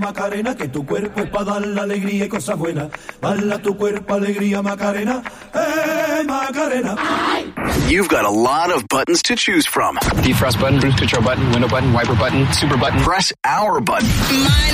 Macarena, que tu cuerpo es para dar la alegría y cosas buenas. Dale a tu cuerpo alegría, Macarena. Macarena. You've got a lot of buttons to choose from. Defrost button, cruise control button, window button, wiper button, super button. Press our button.